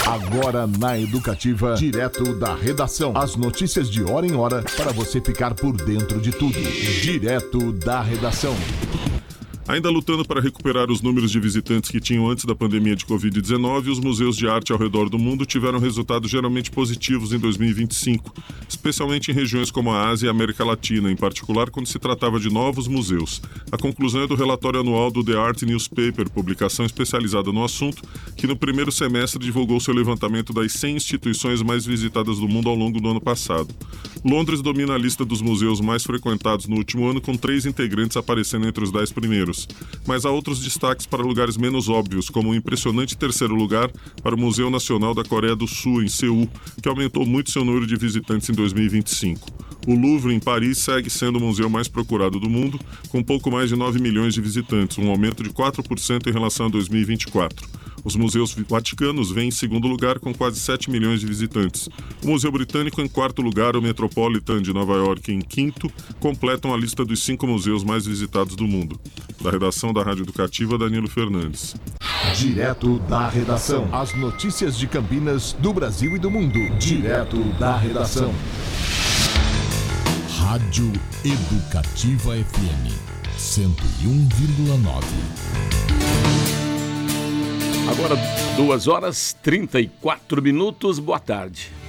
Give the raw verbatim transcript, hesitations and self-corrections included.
Agora na Educativa, direto da redação. As notícias de hora em hora para você ficar por dentro de tudo. Direto da redação. Ainda lutando para recuperar os números de visitantes que tinham antes da pandemia de covid dezenove, os museus de arte ao redor do mundo tiveram resultados geralmente positivos em dois mil e vinte e cinco, especialmente em regiões como a Ásia e a América Latina, em particular quando se tratava de novos museus. A conclusão é do relatório anual do The Art Newspaper, publicação especializada no assunto, que no primeiro semestre divulgou seu levantamento das cem instituições mais visitadas do mundo ao longo do ano passado. Londres domina a lista dos museus mais frequentados no último ano, com três integrantes aparecendo entre os dez primeiros. Mas há outros destaques para lugares menos óbvios, como o impressionante terceiro lugar para o Museu Nacional da Coreia do Sul, em Seul, que aumentou muito seu número de visitantes em dois mil e vinte e cinco. O Louvre, em Paris, segue sendo o museu mais procurado do mundo, com pouco mais de nove milhões de visitantes, um aumento de quatro por cento em relação a dois mil e vinte e quatro. Os museus vaticanos vêm em segundo lugar, com quase sete milhões de visitantes. O Museu Britânico em quarto lugar, o Metropolitan de Nova York em quinto, completam a lista dos cinco museus mais visitados do mundo. Da redação da Rádio Educativa, Danilo Fernandes. Direto da redação. As notícias de Campinas, do Brasil e do mundo. Direto da redação. Rádio Educativa F M cento e um vírgula nove. Agora, duas horas e trinta e quatro minutos. Boa tarde.